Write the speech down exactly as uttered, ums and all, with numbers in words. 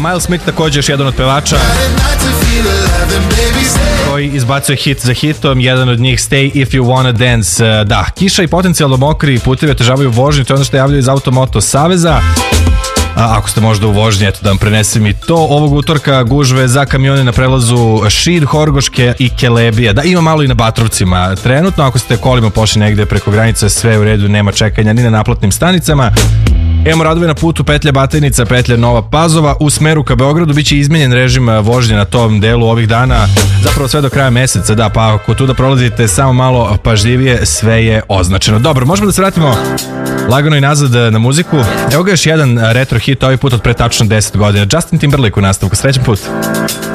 Miles Smith također još jedan od pevača koji izbacuje hit za hitom, jedan od njih Stay If You Wanna Dance. Da, kiša i potencijalno mokri putevi otežavaju vožnju, to je ono što javljaju iz Automoto Saveza. A, ako ste možda u vožnji, eto da vam prenesem i to. Ovog utorka gužve za kamione na prelazu Šid, Horgoške i Kelebija. Da, ima malo i na Batrovcima. Trenutno, ako ste kolima pošli negde preko granice, sve u redu, nema čekanja ni na naplatnim stanicama. Imamo radove na putu petlja Batajnica, petlja Nova Pazova. U smeru ka Beogradu biće izmenjen režim vožnje na tom delu ovih dana, zapravo sve do kraja meseca, da, pa ako tu da prolazite samo malo pažljivije, sve je označeno. Dobro, možemo da se vratimo lagano i nazad na muziku. Evo ga još jedan retro hit, ovaj put od pre tačno deset godina. Justin Timberlake u nastavku. Srećan put!